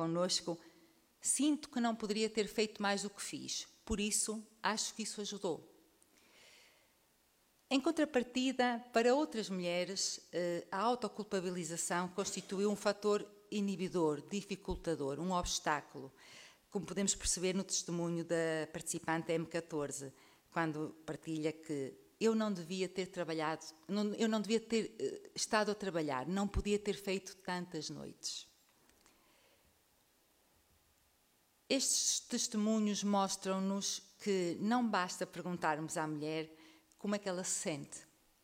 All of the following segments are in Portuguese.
connosco, sinto que não poderia ter feito mais do que fiz, por isso acho que isso ajudou. Em contrapartida, para outras mulheres, a autoculpabilização constituiu um fator inibidor, dificultador, um obstáculo, como podemos perceber no testemunho da participante M14, quando partilha que eu não devia ter trabalhado, eu não devia ter estado a trabalhar, não podia ter feito tantas noites. Estes testemunhos mostram-nos que não basta perguntarmos à mulher como é que ela se sente.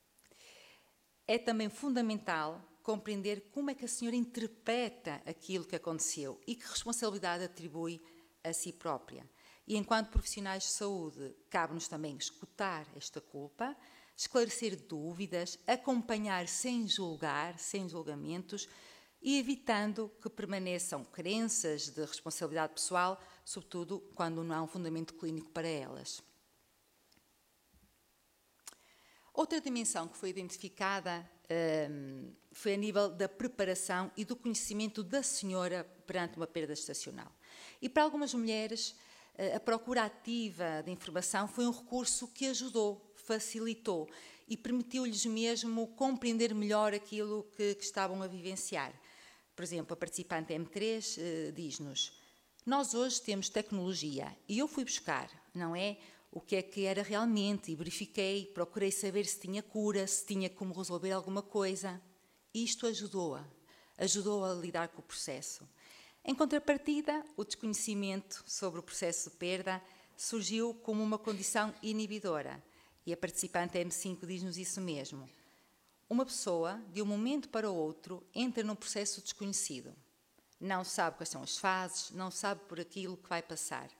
É também fundamental compreender como é que a senhora interpreta aquilo que aconteceu e que responsabilidade atribui a si própria. E enquanto profissionais de saúde, cabe-nos também escutar esta culpa, esclarecer dúvidas, acompanhar sem julgar, sem julgamentos, e evitando que permaneçam crenças de responsabilidade pessoal, sobretudo quando não há um fundamento clínico para elas. Outra dimensão que foi identificada foi a nível da preparação e do conhecimento da senhora perante uma perda gestacional. E para algumas mulheres, a procura ativa de informação foi um recurso que ajudou, facilitou e permitiu-lhes mesmo compreender melhor aquilo que estavam a vivenciar. Por exemplo, a participante M3 diz-nos: nós hoje temos tecnologia e eu fui buscar, não é? O que é que era realmente e verifiquei, procurei saber se tinha cura, se tinha como resolver alguma coisa. Isto ajudou-a a lidar com o processo. Em contrapartida, o desconhecimento sobre o processo de perda surgiu como uma condição inibidora. E a participante M5 diz-nos isso mesmo. Uma pessoa, de um momento para o outro, entra num processo desconhecido. Não sabe quais são as fases, não sabe por aquilo que vai passar.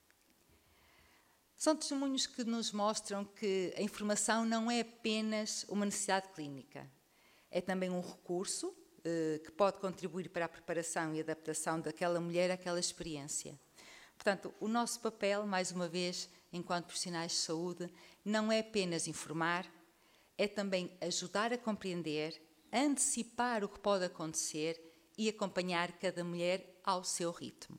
São testemunhos que nos mostram que a informação não é apenas uma necessidade clínica. É também um recurso que pode contribuir para a preparação e adaptação daquela mulher àquela experiência. Portanto, o nosso papel, mais uma vez, enquanto profissionais de saúde, não é apenas informar, é também ajudar a compreender, antecipar o que pode acontecer e acompanhar cada mulher ao seu ritmo.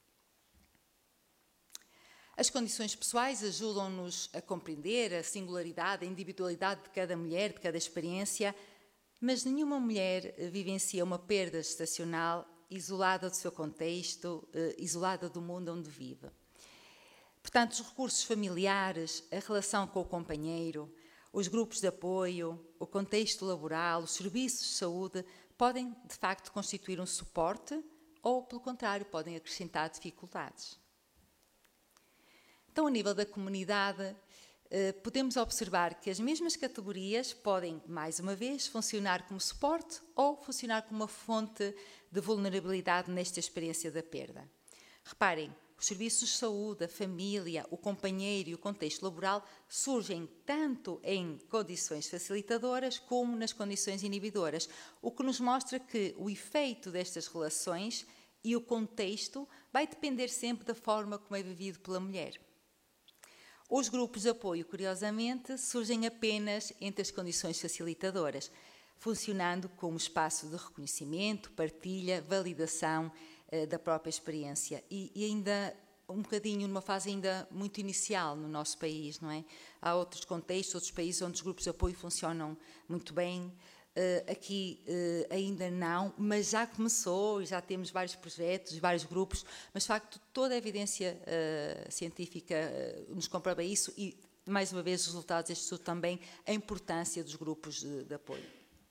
As condições pessoais ajudam-nos a compreender a singularidade, a individualidade de cada mulher, de cada experiência, mas nenhuma mulher vivencia uma perda gestacional isolada do seu contexto, isolada do mundo onde vive. Portanto, os recursos familiares, a relação com o companheiro, os grupos de apoio, o contexto laboral, os serviços de saúde podem, de facto, constituir um suporte ou, pelo contrário, podem acrescentar dificuldades. Então, a nível da comunidade, podemos observar que as mesmas categorias podem, mais uma vez, funcionar como suporte ou funcionar como uma fonte de vulnerabilidade nesta experiência da perda. Reparem, os serviços de saúde, a família, o companheiro e o contexto laboral surgem tanto em condições facilitadoras como nas condições inibidoras, o que nos mostra que o efeito destas relações e o contexto vai depender sempre da forma como é vivido pela mulher. Os grupos de apoio, curiosamente, surgem apenas entre as condições facilitadoras, funcionando como espaço de reconhecimento, partilha, validação da própria experiência. E ainda um bocadinho numa fase ainda muito inicial no nosso país, não é? Há outros contextos, outros países onde os grupos de apoio funcionam muito bem. Aqui ainda não, mas já começou e já temos vários projetos, vários grupos, mas de facto toda a evidência científica nos comprova isso e, mais uma vez, os resultados deste estudo também, a importância dos grupos de apoio.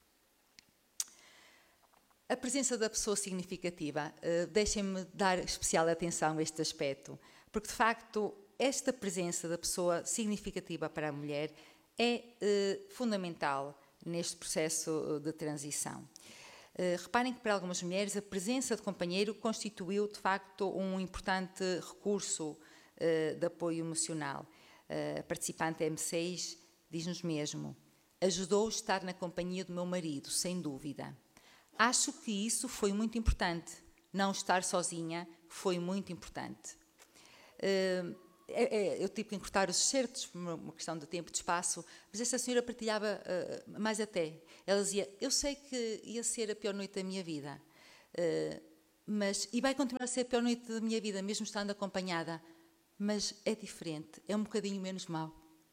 A presença da pessoa significativa, deixem-me dar especial atenção a este aspecto, porque de facto esta presença da pessoa significativa para a mulher é fundamental neste processo de transição. Reparem que para algumas mulheres a presença de companheiro constituiu de facto um importante recurso de apoio emocional. A participante M6 diz-nos mesmo: ajudou a estar na companhia do meu marido, sem dúvida. Acho que isso foi muito importante. Não estar sozinha foi muito importante. Eu tive que encurtar os excertos por uma questão de tempo e de espaço, mas essa senhora partilhava mais até. Ela dizia: eu sei que ia ser a pior noite da minha vida, e vai continuar a ser a pior noite da minha vida, mesmo estando acompanhada, mas é diferente, é um bocadinho menos mau.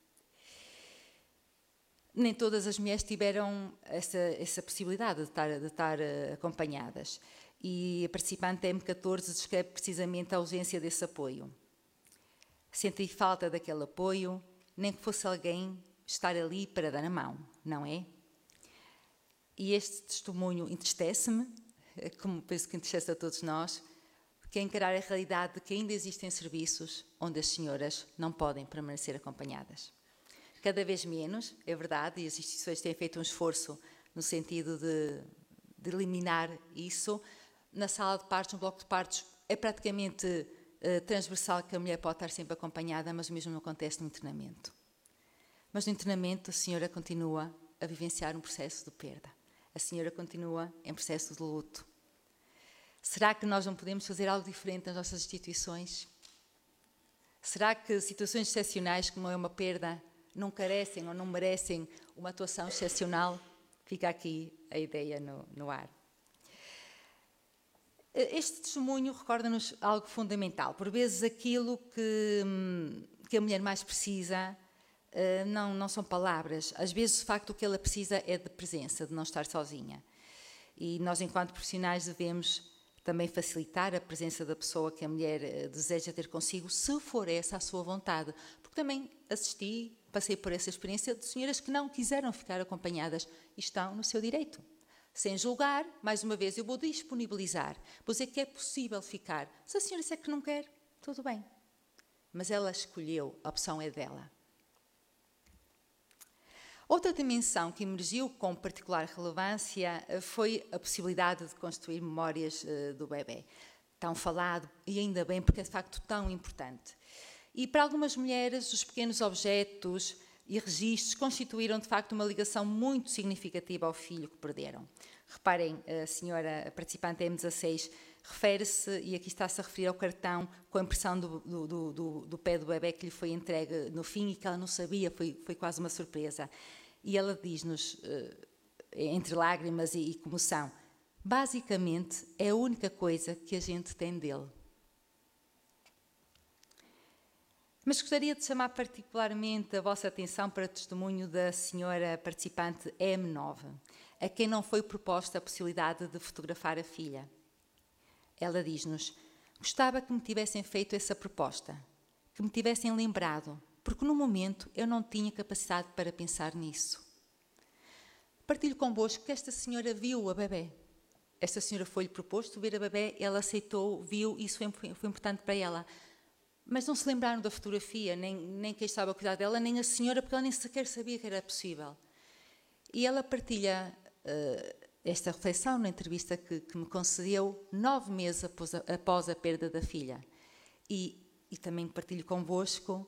Nem todas as mulheres tiveram essa possibilidade de estar acompanhadas. E a participante M14 descreve precisamente a ausência desse apoio. Senti falta daquele apoio, nem que fosse alguém estar ali para dar a mão, não é? E este testemunho entristece-me, como penso que entristece a todos nós, porque é encarar a realidade de que ainda existem serviços onde as senhoras não podem permanecer acompanhadas. Cada vez menos, é verdade, e as instituições têm feito um esforço no sentido de eliminar isso. Na sala de partos, no bloco de partos, é praticamente transversal que a mulher pode estar sempre acompanhada, mas mesmo não acontece no internamento. Mas no internamento a senhora continua a vivenciar um processo de perda. A senhora continua em processo de luto. Será que nós não podemos fazer algo diferente nas nossas instituições? Será que situações excepcionais, como é uma perda, não carecem ou não merecem uma atuação excepcional? Fica aqui a ideia no ar. Este testemunho recorda-nos algo fundamental. Por vezes aquilo que a mulher mais precisa não são palavras. Às vezes, de facto, o que ela precisa é de presença, de não estar sozinha. E nós, enquanto profissionais, devemos também facilitar a presença da pessoa que a mulher deseja ter consigo, se for essa a sua vontade. Porque também passei por essa experiência de senhoras que não quiseram ficar acompanhadas e estão no seu direito. Sem julgar, mais uma vez, eu vou disponibilizar, vou dizer que é possível ficar. Se a senhora disser que não quer, tudo bem. Mas ela escolheu, a opção é dela. Outra dimensão que emergiu com particular relevância foi a possibilidade de construir memórias do bebê. Tão falado, e ainda bem, porque é de facto tão importante. E para algumas mulheres, os pequenos objetos e registros constituíram de facto uma ligação muito significativa ao filho que perderam. Reparem, a senhora participante M16 refere-se, e aqui está-se a referir ao cartão com a impressão do pé do bebê que lhe foi entregue no fim e que ela não sabia, foi quase uma surpresa. E ela diz-nos, entre lágrimas e comoção, basicamente é a única coisa que a gente tem dele. Mas gostaria de chamar particularmente a vossa atenção para o testemunho da senhora participante M9, a quem não foi proposta a possibilidade de fotografar a filha. Ela diz-nos, gostava que me tivessem feito essa proposta, que me tivessem lembrado, porque no momento eu não tinha capacidade para pensar nisso. Partilho convosco que esta senhora viu a bebê. Esta senhora foi-lhe proposto ver a bebê, ela aceitou, viu, isso foi importante para ela. Mas não se lembraram da fotografia, nem quem estava a cuidar dela, nem a senhora, porque ela nem sequer sabia que era possível. E ela partilha esta reflexão na entrevista que me concedeu 9 meses após a perda da filha. E também partilho convosco,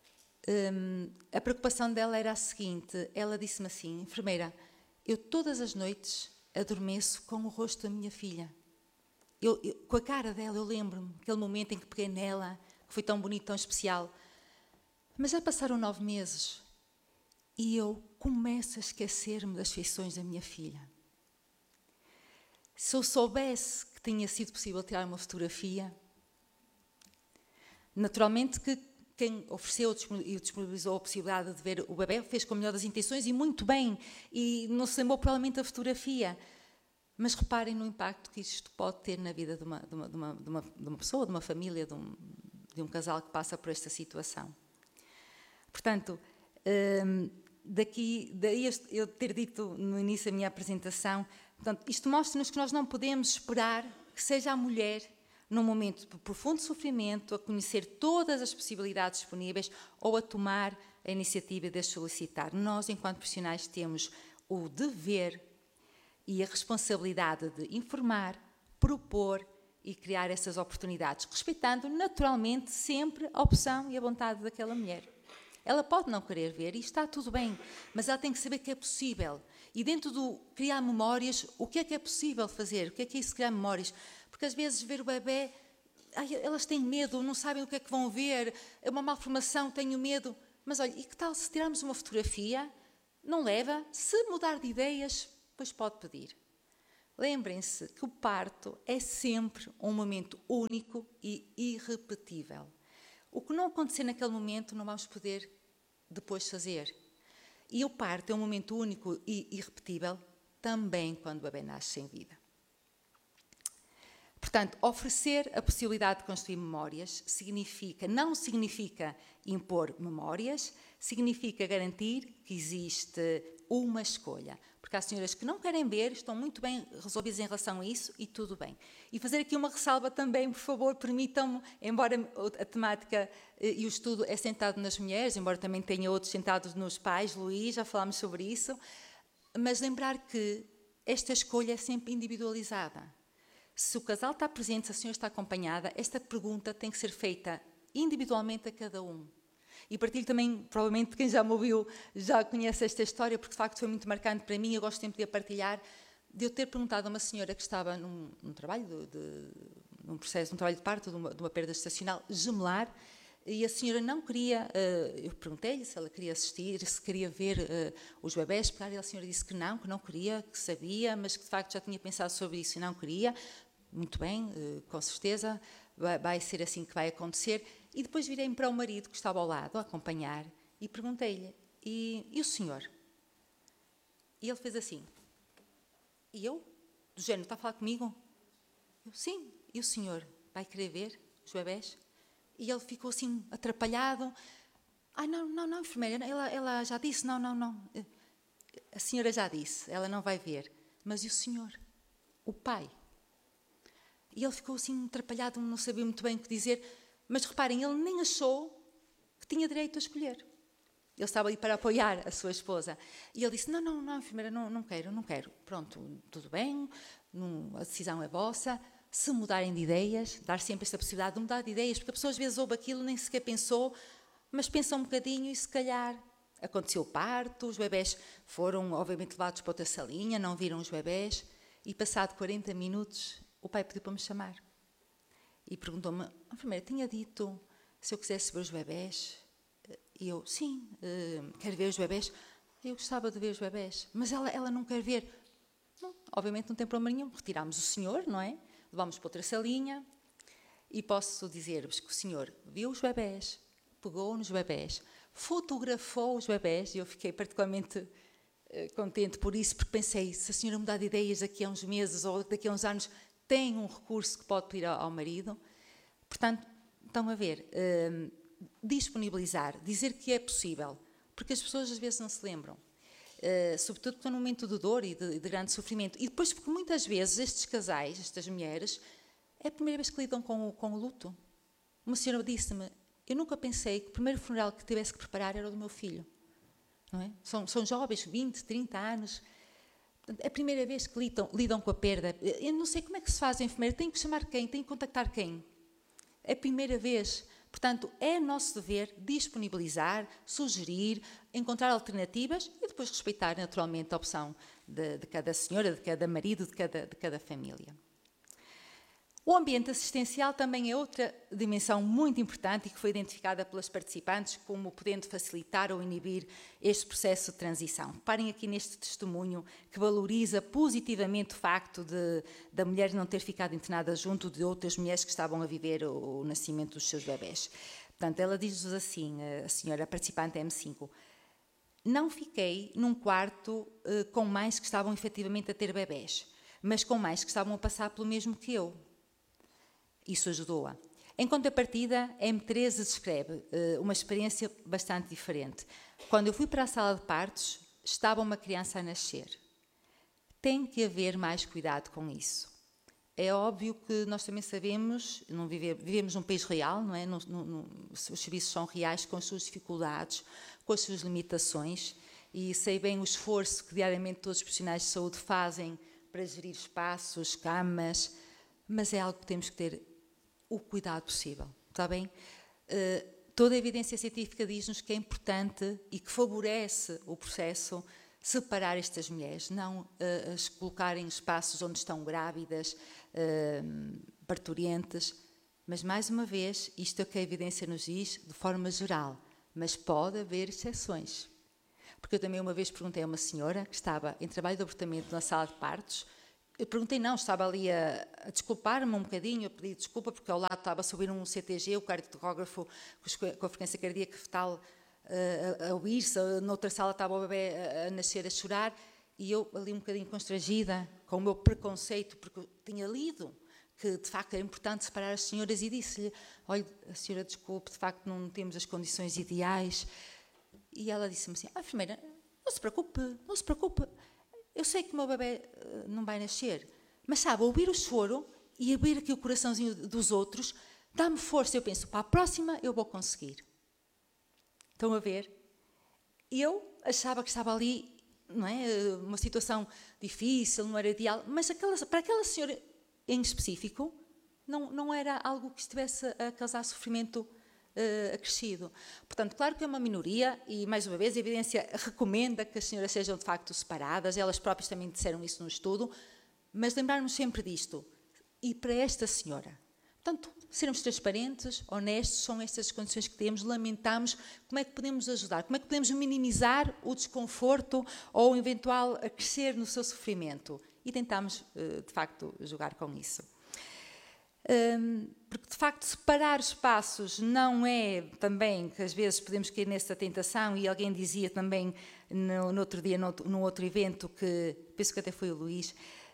a preocupação dela era a seguinte, ela disse-me assim, enfermeira, eu todas as noites adormeço com o rosto da minha filha. Com a cara dela, eu lembro-me, aquele momento em que peguei nela, que foi tão bonito, tão especial. Mas já passaram 9 meses e eu começo a esquecer-me das feições da minha filha. Se eu soubesse que tinha sido possível tirar uma fotografia, naturalmente que quem ofereceu e disponibilizou a possibilidade de ver o bebê fez com a melhor das intenções e muito bem, e não se lembrou provavelmente da fotografia. Mas reparem no impacto que isto pode ter na vida de uma pessoa, de uma família, de um casal que passa por esta situação. Portanto, daí eu ter dito no início da minha apresentação, portanto, isto mostra-nos que nós não podemos esperar que seja a mulher, num momento de profundo sofrimento, a conhecer todas as possibilidades disponíveis ou a tomar a iniciativa de as solicitar. Nós, enquanto profissionais, temos o dever e a responsabilidade de informar, propor e criar essas oportunidades, respeitando naturalmente sempre a opção e a vontade daquela mulher. Ela pode não querer ver e está tudo bem, mas ela tem que saber que é possível. E dentro do criar memórias, o que é possível fazer? O que é isso de criar memórias? Porque às vezes ver o bebê, elas têm medo, não sabem o que é que vão ver, é uma malformação, tenho medo. Mas olha, e que tal se tirarmos uma fotografia? Não leva? Se mudar de ideias, pois pode pedir. lembrem-se que o parto é sempre um momento único e irrepetível. O que não acontecer naquele momento não vamos poder depois fazer. E o parto é um momento único e irrepetível também quando o bebê nasce sem vida. Portanto, oferecer a possibilidade de construir memórias não significa impor memórias, significa garantir que existe uma escolha. Porque há senhoras que não querem ver, estão muito bem resolvidas em relação a isso e tudo bem. E fazer aqui uma ressalva também, por favor, permitam-me, embora a temática e o estudo é centrado nas mulheres, embora também tenha outros centrados nos pais, Luís, já falámos sobre isso, mas lembrar que esta escolha é sempre individualizada. Se o casal está presente, se a senhora está acompanhada, esta pergunta tem que ser feita individualmente a cada um. E partilho também, provavelmente quem já me ouviu já conhece esta história, porque de facto foi muito marcante para mim, eu gosto sempre de a partilhar, de eu ter perguntado a uma senhora que estava num trabalho num trabalho de parto, de uma perda gestacional gemelar, e a senhora não queria, eu perguntei-lhe se ela queria assistir, se queria ver os bebés, e a senhora disse que não queria, que sabia, mas que de facto já tinha pensado sobre isso e não queria. Muito bem, com certeza, vai ser assim que vai acontecer. E depois virei-me para o marido que estava ao lado a acompanhar e perguntei-lhe, e o senhor? E ele fez assim. E eu? Do género, está a falar comigo? Eu, sim. E o senhor vai querer ver os bebés? E ele ficou assim, atrapalhado. Não, enfermeira, ela já disse, não. A senhora já disse, ela não vai ver. Mas e o senhor? O pai? E ele ficou assim atrapalhado, não sabia muito bem o que dizer. Mas reparem, ele nem achou que tinha direito a escolher. Ele estava ali para apoiar a sua esposa. E ele disse, não, enfermeira, não quero. Pronto, tudo bem, a decisão é vossa. Se mudarem de ideias, dar sempre esta possibilidade de mudar de ideias, porque a pessoa às vezes ouve aquilo, nem sequer pensou, mas pensa um bocadinho e se calhar aconteceu o parto, os bebés foram obviamente levados para outra salinha, não viram os bebés, e passado 40 minutos o pai pediu para me chamar. E perguntou-me, enfermeira, tinha dito se eu quisesse ver os bebés? E eu, sim, quero ver os bebés. Eu gostava de ver os bebés, mas ela não quer ver. Não, obviamente não tem problema nenhum, retirámos o senhor, não é? Levámos para outra salinha e posso dizer-vos que o senhor viu os bebés, pegou nos bebés, fotografou os bebés, e eu fiquei particularmente contente por isso, porque pensei, se a senhora mudar de ideias daqui a uns meses ou daqui a uns anos, tem um recurso que pode pedir ao marido. Portanto, estão a ver, disponibilizar, dizer que é possível, porque as pessoas às vezes não se lembram, sobretudo porque estão num momento de dor e de grande sofrimento. E depois, porque muitas vezes estes casais, estas mulheres, é a primeira vez que lidam com o luto. Uma senhora disse-me, eu nunca pensei que o primeiro funeral que tivesse que preparar era o do meu filho. Não é? São jovens, 20, 30 anos. É a primeira vez que lidam com a perda. Eu não sei como é que se faz, enfermeira. Tenho que chamar quem? Tenho que contactar quem? É a primeira vez. Portanto, é nosso dever disponibilizar, sugerir, encontrar alternativas e depois respeitar naturalmente a opção de cada senhora, de cada marido, de cada família. O ambiente assistencial também é outra dimensão muito importante e que foi identificada pelas participantes como podendo facilitar ou inibir este processo de transição. Reparem aqui neste testemunho que valoriza positivamente o facto da mulher não ter ficado internada junto de outras mulheres que estavam a viver o nascimento dos seus bebés. Portanto, ela diz-nos assim, a senhora participante M5, não fiquei num quarto com mães que estavam efetivamente a ter bebés, mas com mães que estavam a passar pelo mesmo que eu. Isso ajudou-a. Em contrapartida, M13 descreve uma experiência bastante diferente. Quando eu fui para a sala de partos, estava uma criança a nascer. Tem que haver mais cuidado com isso. É óbvio que nós também sabemos, vivemos num país real, não é? Os serviços são reais, com as suas dificuldades, com as suas limitações, e sei bem o esforço que diariamente todos os profissionais de saúde fazem para gerir espaços, camas, mas é algo que temos que ter o cuidado possível, está bem? Toda a evidência científica diz-nos que é importante e que favorece o processo separar estas mulheres, não as colocar em espaços onde estão grávidas, parturientes, mas mais uma vez, isto é o que a evidência nos diz de forma geral, mas pode haver exceções. Porque eu também uma vez perguntei a uma senhora que estava em trabalho de abortamento na sala de partos, Eu perguntei, não, estava ali a desculpar-me um bocadinho, a pedir desculpa, porque ao lado estava a subir um CTG, o cardiógrafo com a frequência cardíaca fetal a ouvir-se, noutra sala estava o bebê a nascer, a chorar, e eu ali um bocadinho constrangida, com o meu preconceito, porque eu tinha lido que de facto era importante separar as senhoras, e disse-lhe, olha, a senhora desculpe, de facto não temos as condições ideais. E ela disse-me assim, enfermeira, não se preocupe, não se preocupe, eu sei que o meu bebê não vai nascer, mas sabe, ouvir o choro e ouvir aqui o coraçãozinho dos outros, dá-me força. Eu penso, para a próxima eu vou conseguir. Estão a ver? Eu achava que estava ali, não é, uma situação difícil, não era ideal, mas para aquela senhora em específico, não era algo que estivesse a causar sofrimento acrescido. Portanto, claro que é uma minoria e, mais uma vez, a evidência recomenda que as senhoras sejam de facto separadas, elas próprias também disseram isso no estudo, mas lembrarmos sempre disto. E para esta senhora, portanto, sermos transparentes, honestos, são estas as condições que temos, lamentamos, como é que podemos ajudar, como é que podemos minimizar o desconforto ou o eventual acrescer no seu sofrimento, e tentamos, de facto, jogar com isso. Porque, de facto, separar espaços não é também, que às vezes podemos cair nessa tentação, e alguém dizia também no outro dia, num outro evento, que penso que até foi o Luís,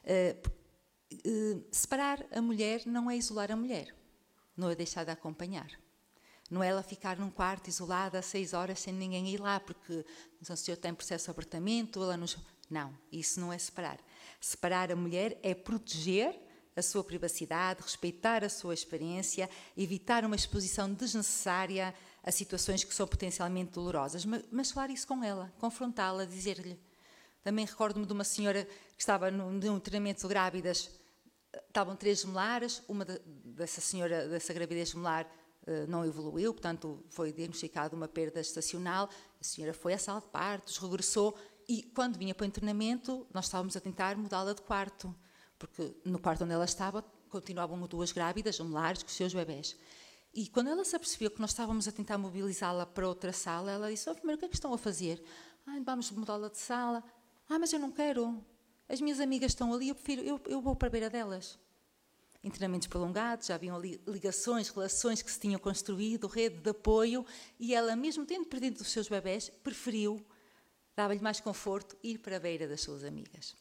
separar a mulher não é isolar a mulher, não é deixar de acompanhar. Não é ela ficar num quarto isolada 6 horas sem ninguém ir lá, porque o senhor tem processo de abortamento, ela nos... Não, isso não é separar. Separar a mulher é proteger a sua privacidade, respeitar a sua experiência, evitar uma exposição desnecessária a situações que são potencialmente dolorosas, mas falar isso com ela, confrontá-la, dizer-lhe. Também recordo-me de uma senhora que estava num treinamento de grávidas, estavam 3 gemelares, dessa gravidez gemelar não evoluiu, portanto foi diagnosticada uma perda gestacional, a senhora foi à sala de partos, regressou, e quando vinha para o internamento nós estávamos a tentar mudá-la de quarto, porque no quarto onde ela estava continuavam 2 grávidas gemelares com os seus bebés. E quando ela se apercebeu que nós estávamos a tentar mobilizá-la para outra sala, ela disse, primeiro, o que é que estão a fazer? Vamos mudá-la de sala. Mas eu não quero. As minhas amigas estão ali, eu vou para a beira delas. Em treinamentos prolongados, já haviam ali ligações, relações que se tinham construído, rede de apoio, e ela, mesmo tendo perdido os seus bebés, preferiu, dava-lhe mais conforto, ir para a beira das suas amigas.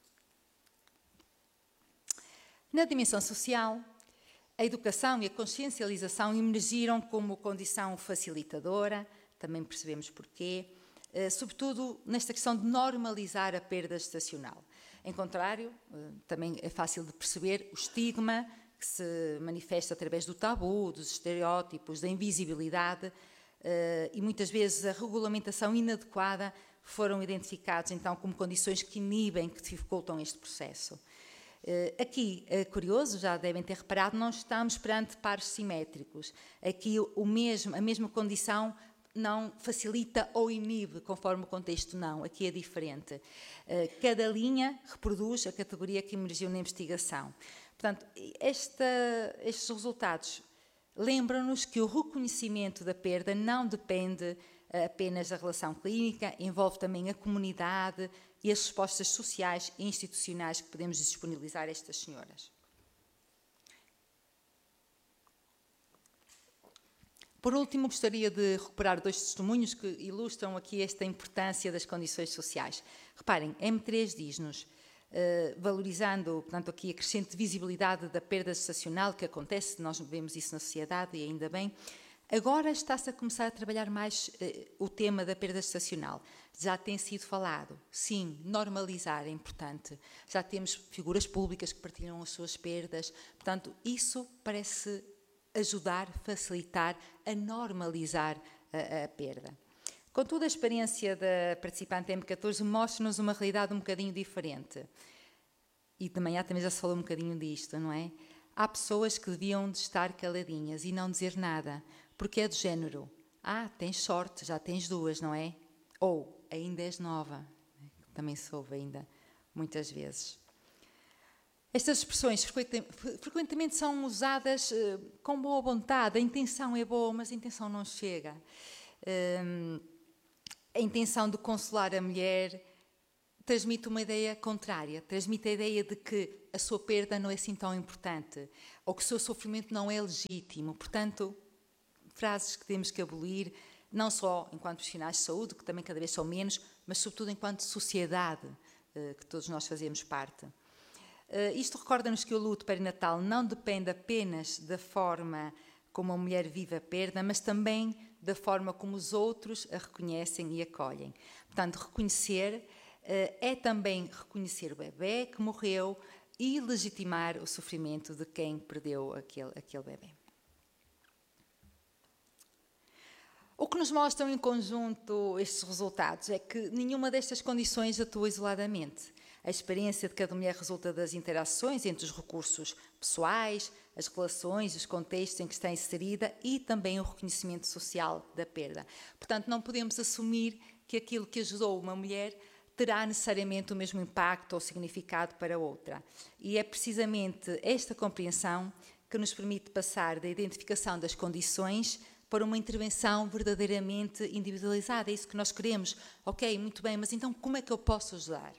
Na dimensão social, a educação e a consciencialização emergiram como condição facilitadora, também percebemos porquê, sobretudo nesta questão de normalizar a perda gestacional. Em contrário, também é fácil de perceber o estigma que se manifesta através do tabu, dos estereótipos, da invisibilidade, e muitas vezes a regulamentação inadequada foram identificados então como condições que inibem, que dificultam este processo. Aqui, curioso, já devem ter reparado, não estamos perante pares simétricos. Aqui a mesma condição não facilita ou inibe, conforme o contexto não. Aqui é diferente. Cada linha reproduz a categoria que emergiu na investigação. Portanto, estes resultados lembram-nos que o reconhecimento da perda não depende apenas da relação clínica, envolve também a comunidade e as respostas sociais e institucionais que podemos disponibilizar a estas senhoras. Por último, gostaria de recuperar 2 testemunhos que ilustram aqui esta importância das condições sociais. Reparem, M3 diz-nos, valorizando, portanto, aqui a crescente visibilidade da perda gestacional que acontece, nós vemos isso na sociedade e ainda bem, agora está-se a começar a trabalhar mais o tema da perda gestacional. Já tem sido falado. Sim, normalizar é importante. Já temos figuras públicas que partilham as suas perdas. Portanto, isso parece ajudar, facilitar a normalizar a perda. Contudo, a experiência da participante M14 mostra-nos uma realidade um bocadinho diferente. E de manhã também já se falou um bocadinho disto, não é? Há pessoas que deviam de estar caladinhas e não dizer nada, porque é do género, tens sorte, já tens 2, não é? Ou, ainda és nova, também se ouve ainda, muitas vezes. Estas expressões frequentemente são usadas com boa vontade, a intenção é boa, mas a intenção não chega. A intenção de consolar a mulher transmite uma ideia contrária, transmite a ideia de que a sua perda não é assim tão importante, ou que o seu sofrimento não é legítimo. Portanto, frases que temos que abolir, não só enquanto profissionais de saúde, que também cada vez são menos, mas sobretudo enquanto sociedade, que todos nós fazemos parte. Isto recorda-nos que o luto perinatal não depende apenas da forma como a mulher vive a perda, mas também da forma como os outros a reconhecem e acolhem. Portanto, reconhecer é também reconhecer o bebê que morreu e legitimar o sofrimento de quem perdeu aquele bebê. O que nos mostram em conjunto estes resultados é que nenhuma destas condições atua isoladamente. A experiência de cada mulher resulta das interações entre os recursos pessoais, as relações, os contextos em que está inserida e também o reconhecimento social da perda. Portanto, não podemos assumir que aquilo que ajudou uma mulher terá necessariamente o mesmo impacto ou significado para outra. E é precisamente esta compreensão que nos permite passar da identificação das condições para uma intervenção verdadeiramente individualizada. É isso que nós queremos. Ok, muito bem, mas então como é que eu posso ajudar?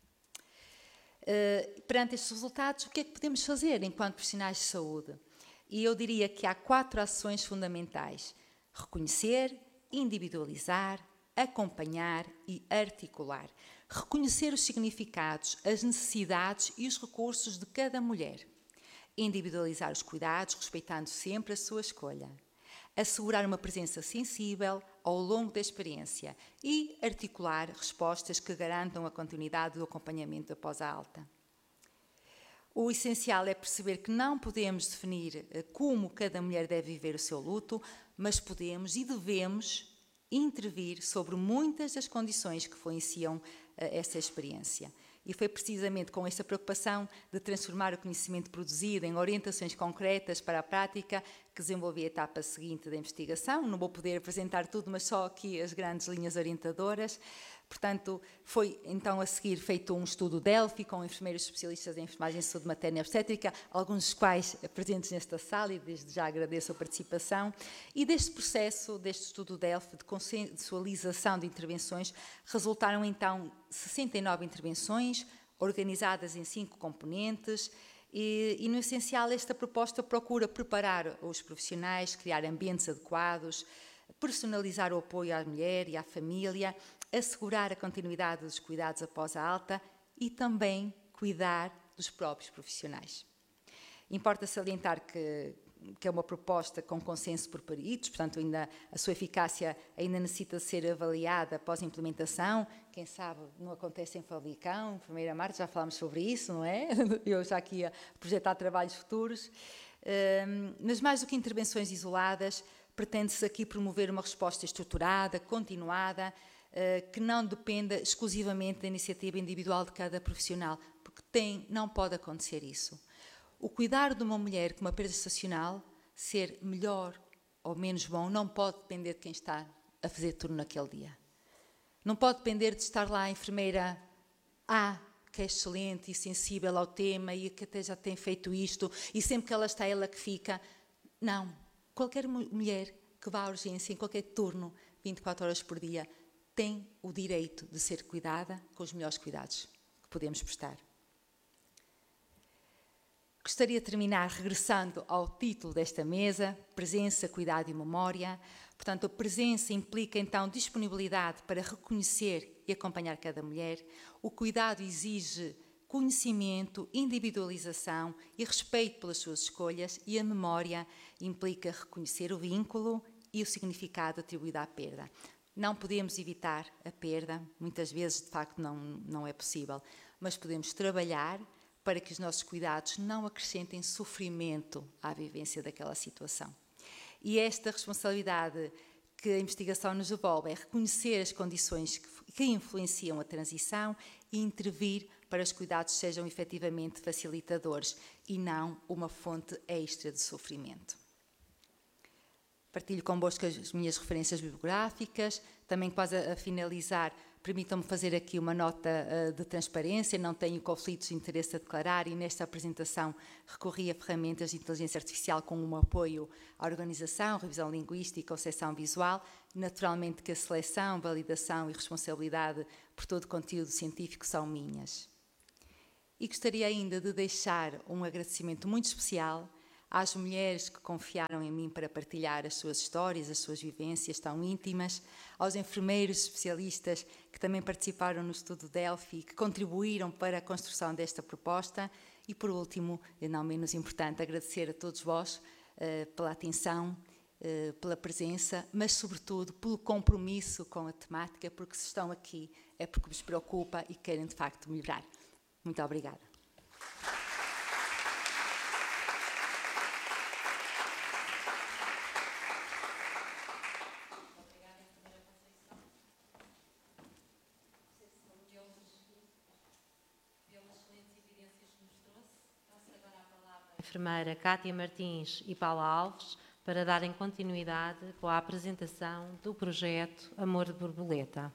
Perante estes resultados, o que é que podemos fazer enquanto profissionais de saúde? E eu diria que há 4 ações fundamentais: reconhecer, individualizar, acompanhar e articular. Reconhecer os significados, as necessidades e os recursos de cada mulher. Individualizar os cuidados, respeitando sempre a sua escolha. Assegurar uma presença sensível ao longo da experiência e articular respostas que garantam a continuidade do acompanhamento após a alta. O essencial é perceber que não podemos definir como cada mulher deve viver o seu luto, mas podemos e devemos intervir sobre muitas das condições que influenciam essa experiência. E foi precisamente com esta preocupação de transformar o conhecimento produzido em orientações concretas para a prática que desenvolvi a etapa seguinte da investigação. Não vou poder apresentar tudo, mas só aqui as grandes linhas orientadoras. Portanto, foi então a seguir feito um estudo Delphi com enfermeiros especialistas em enfermagem de saúde materna e obstétrica, alguns dos quais presentes nesta sala, e desde já agradeço a participação. E deste processo, deste estudo Delphi de consensualização de intervenções, resultaram então 69 intervenções, organizadas em 5 componentes, e no essencial esta proposta procura preparar os profissionais, criar ambientes adequados, personalizar o apoio à mulher e à família, assegurar a continuidade dos cuidados após a alta e também cuidar dos próprios profissionais. Importa salientar que é uma proposta com consenso por peritos, portanto ainda a sua eficácia ainda necessita de ser avaliada após a implementação. Quem sabe não acontece em Famalicão, enfermeira Marta, já falámos sobre isso, não é? Eu já aqui a projetar trabalhos futuros. Mas mais do que intervenções isoladas, pretende-se aqui promover uma resposta estruturada, continuada, que não dependa exclusivamente da iniciativa individual de cada profissional, porque não pode acontecer isso. O cuidar de uma mulher com uma perda estacional, ser melhor ou menos bom, não pode depender de quem está a fazer turno naquele dia. Não pode depender de estar lá a enfermeira A, que é excelente e sensível ao tema e que até já tem feito isto, e sempre que ela está, ela que fica. Não. Qualquer mulher que vá à urgência, em qualquer turno, 24 horas por dia, tem o direito de ser cuidada com os melhores cuidados que podemos prestar. Gostaria de terminar regressando ao título desta mesa, Presença, Cuidado e Memória. Portanto, a presença implica, então, disponibilidade para reconhecer e acompanhar cada mulher. O cuidado exige conhecimento, individualização e respeito pelas suas escolhas. E a memória implica reconhecer o vínculo e o significado atribuído à perda. Não podemos evitar a perda, muitas vezes, de facto, não é possível, mas podemos trabalhar para que os nossos cuidados não acrescentem sofrimento à vivência daquela situação. E esta responsabilidade que a investigação nos devolve é reconhecer as condições que influenciam a transição e intervir para que os cuidados sejam efetivamente facilitadores e não uma fonte extra de sofrimento. Partilho convosco as minhas referências bibliográficas, também quase a finalizar, Permitam-me fazer aqui uma nota de transparência, não tenho conflitos de interesse a declarar e nesta apresentação recorri a ferramentas de inteligência artificial com um apoio à organização, revisão linguística e concepção visual. Naturalmente que a seleção, validação e responsabilidade por todo o conteúdo científico são minhas. E gostaria ainda de deixar um agradecimento muito especial às mulheres que confiaram em mim para partilhar as suas histórias, as suas vivências tão íntimas, aos enfermeiros especialistas que também participaram no estudo Delphi, que contribuíram para a construção desta proposta e, por último, e não menos importante, agradecer a todos vós pela atenção, pela presença, mas, sobretudo, pelo compromisso com a temática, porque se estão aqui é porque vos preocupa e querem, de facto, melhorar. Muito obrigada. Enfermeira Cátia Martins e Paula Alves para darem continuidade com a apresentação do projeto Amor de Borboleta.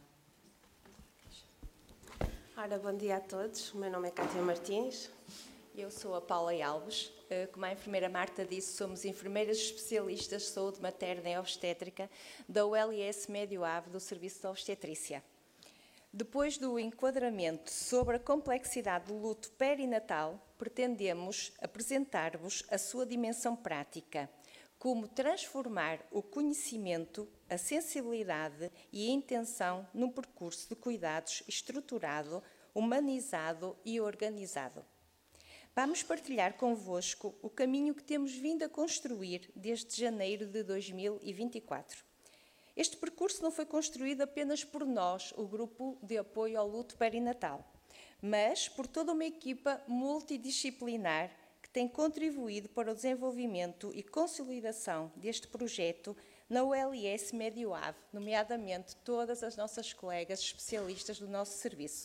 Ora, bom dia a todos. O meu nome é Cátia Martins e eu sou a Paula Alves. Como a enfermeira Marta disse, somos enfermeiras especialistas de saúde materna e obstétrica da ULS Médio Ave do Serviço de Obstetrícia. Depois do enquadramento sobre a complexidade do luto perinatal, pretendemos apresentar-vos a sua dimensão prática, como transformar o conhecimento, a sensibilidade e a intenção num percurso de cuidados estruturado, humanizado e organizado. Vamos partilhar convosco o caminho que temos vindo a construir desde janeiro de 2024. Este percurso não foi construído apenas por nós, o Grupo de Apoio ao Luto Perinatal, mas por toda uma equipa multidisciplinar que tem contribuído para o desenvolvimento e consolidação deste projeto na ULS Médio Ave, nomeadamente todas as nossas colegas especialistas do nosso serviço.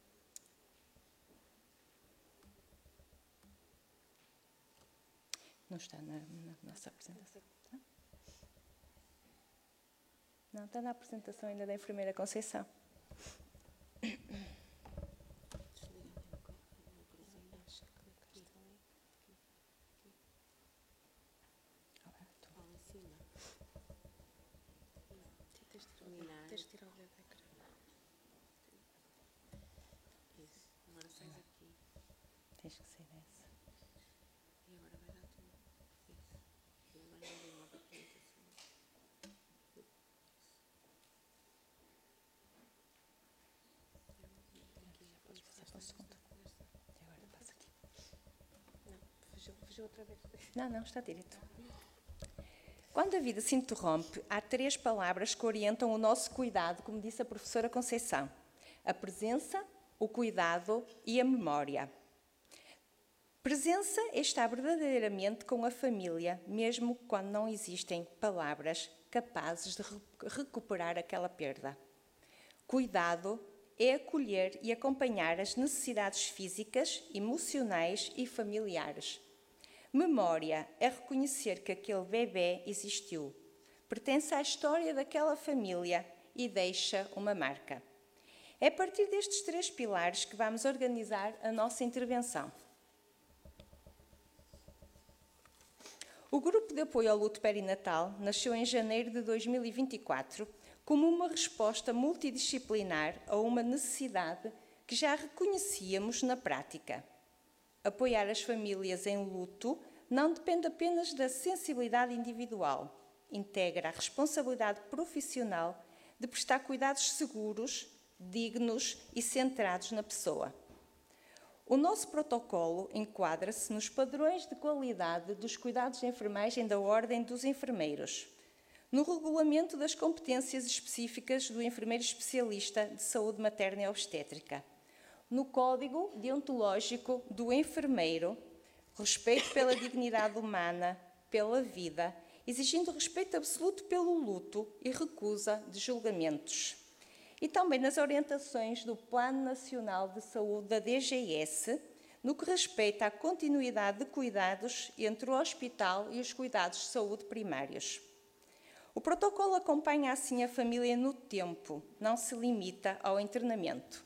Não está na nossa apresentação. Não, está na apresentação ainda da enfermeira Conceição. Tens que sair dessa. E agora vai dar tudo. Podes passar para o segundo. E agora passa aqui. Não, fugiu outra vez. Não, está direito. Quando a vida se interrompe, há 3 palavras que orientam o nosso cuidado, como disse a professora Conceição: a presença, o cuidado e a memória. Presença é estar verdadeiramente com a família, mesmo quando não existem palavras capazes de recuperar aquela perda. Cuidado é acolher e acompanhar as necessidades físicas, emocionais e familiares. Memória é reconhecer que aquele bebê existiu, pertence à história daquela família e deixa uma marca. É a partir destes 3 pilares que vamos organizar a nossa intervenção. O Grupo de Apoio ao Luto Perinatal nasceu em janeiro de 2024 como uma resposta multidisciplinar a uma necessidade que já reconhecíamos na prática. Apoiar as famílias em luto não depende apenas da sensibilidade individual, integra a responsabilidade profissional de prestar cuidados seguros, dignos e centrados na pessoa. O nosso protocolo enquadra-se nos padrões de qualidade dos cuidados de enfermagem da Ordem dos Enfermeiros, no regulamento das competências específicas do enfermeiro especialista de saúde materna e obstétrica, no Código Deontológico do Enfermeiro, respeito pela dignidade humana, pela vida, exigindo respeito absoluto pelo luto e recusa de julgamentos. E também nas orientações do Plano Nacional de Saúde da DGS, no que respeita à continuidade de cuidados entre o hospital e os cuidados de saúde primários. O protocolo acompanha assim a família no tempo, não se limita ao internamento.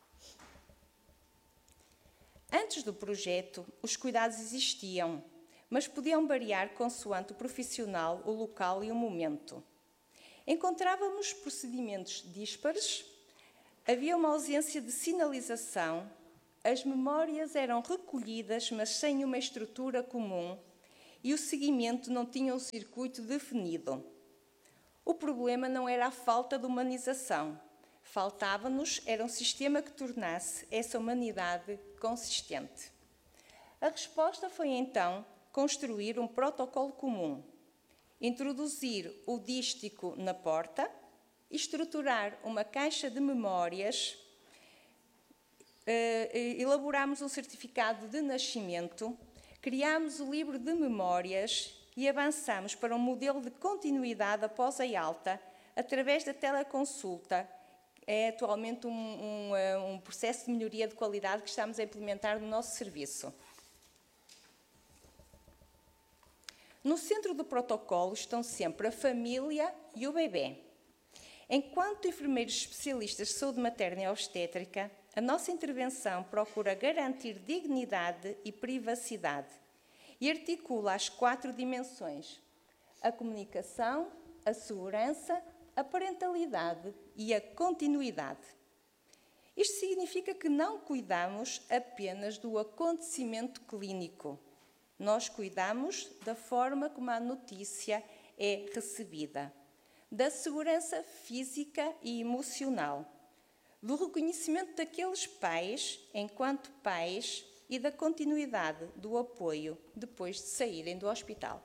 Antes do projeto, os cuidados existiam, mas podiam variar consoante o profissional, o local e o momento. Encontrávamos procedimentos díspares, havia uma ausência de sinalização, as memórias eram recolhidas, mas sem uma estrutura comum, e o seguimento não tinha um circuito definido. O problema não era a falta de humanização. Faltava-nos era um sistema que tornasse essa humanidade consistente. A resposta foi, então, construir um protocolo comum, introduzir o dístico na porta, estruturar uma caixa de memórias, elaboramos um certificado de nascimento, criámos o livro de memórias e avançamos para um modelo de continuidade após a alta, através da teleconsulta. É atualmente um processo de melhoria de qualidade que estamos a implementar no nosso serviço. No centro do protocolo estão sempre a família e o bebê. Enquanto enfermeiros especialistas de saúde materna e obstétrica, a nossa intervenção procura garantir dignidade e privacidade e articula as 4 dimensões: a comunicação, a segurança, a parentalidade e a continuidade. Isto significa que não cuidamos apenas do acontecimento clínico. Nós cuidamos da forma como a notícia é recebida, da segurança física e emocional, do reconhecimento daqueles pais enquanto pais e da continuidade do apoio depois de saírem do hospital.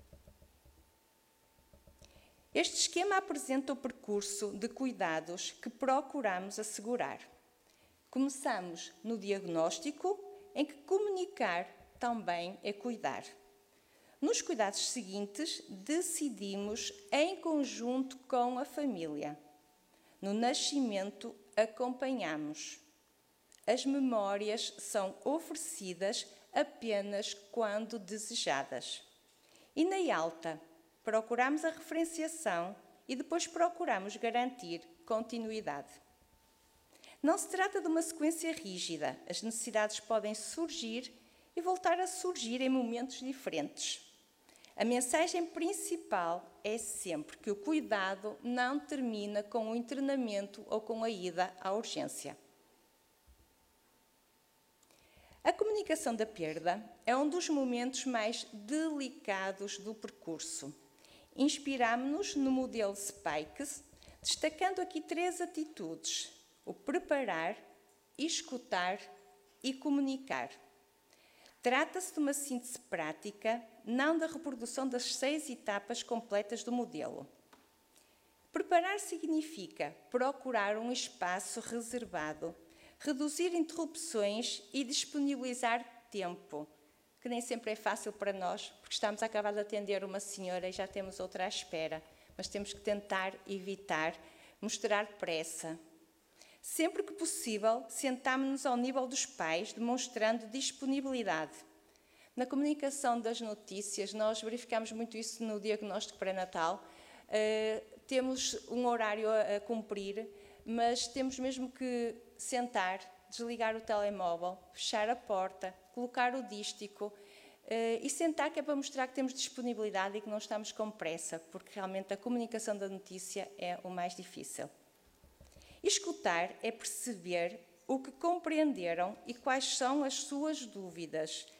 Este esquema apresenta o percurso de cuidados que procuramos assegurar. Começamos no diagnóstico, em que comunicar também é cuidar. Nos cuidados seguintes, decidimos em conjunto com a família. No nascimento, acompanhamos. As memórias são oferecidas apenas quando desejadas. E na alta, procuramos a referenciação e depois procuramos garantir continuidade. Não se trata de uma sequência rígida. As necessidades podem surgir e voltar a surgir em momentos diferentes. A mensagem principal é sempre que o cuidado não termina com o internamento ou com a ida à urgência. A comunicação da perda é um dos momentos mais delicados do percurso. Inspirámo-nos no modelo Spikes, destacando aqui 3 atitudes: o preparar, escutar e comunicar. Trata-se de uma síntese prática, não da reprodução das 6 etapas completas do modelo. Preparar significa procurar um espaço reservado, reduzir interrupções e disponibilizar tempo, que nem sempre é fácil para nós, porque estamos a acabar de atender uma senhora e já temos outra à espera, mas temos que tentar evitar mostrar pressa. Sempre que possível, sentámo-nos ao nível dos pais, demonstrando disponibilidade. Na comunicação das notícias, nós verificamos muito isso no diagnóstico pré-natal. Temos um horário a cumprir, mas temos mesmo que sentar, desligar o telemóvel, fechar a porta, colocar o dístico e sentar, que é para mostrar que temos disponibilidade e que não estamos com pressa, porque realmente a comunicação da notícia é o mais difícil. Escutar é perceber o que compreenderam e quais são as suas dúvidas